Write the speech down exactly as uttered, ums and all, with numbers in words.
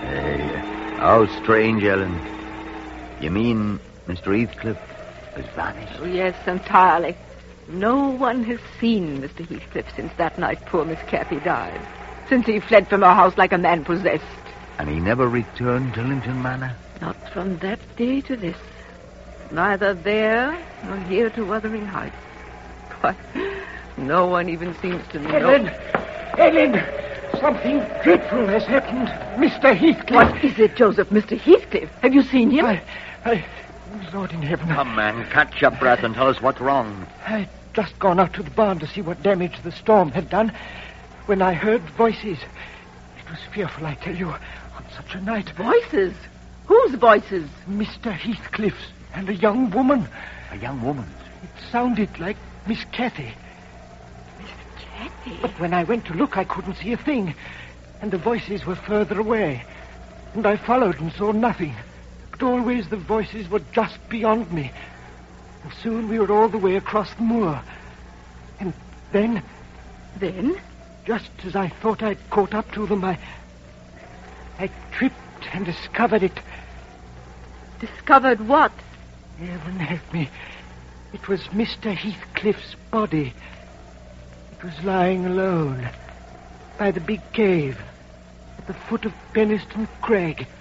Hey, how strange, Ellen. You mean Mister Heathcliff has vanished? Oh, yes, entirely. No one has seen Mister Heathcliff since that night poor Miss Cathy died. Since he fled from her house like a man possessed. And he never returned to Linton Manor? Not from that day to this. Neither there nor here to Wuthering Heights. Why, no one even seems to know... Ellen! Ellen! Something dreadful has happened. Mister Heathcliff. What is it, Joseph? Mister Heathcliff? Have you seen him? I... I... Lord in heaven. Come, man, catch your breath and tell us what's wrong. I'd just gone out to the barn to see what damage the storm had done when I heard voices. It was fearful, I tell you, on such a night. Voices? Whose voices? Mister Heathcliff's and a young woman. A young woman? It sounded like Miss Cathy. Miss Cathy? But when I went to look, I couldn't see a thing. And the voices were further away. And I followed and saw nothing. But always the voices were just beyond me. And soon we were all the way across the moor. And then... Then? Just as I thought I'd caught up to them, I... I tripped and discovered it. Discovered what? Heaven help me. It was Mister Heathcliff's body. It was lying alone by the big cave at the foot of Penistone Crag.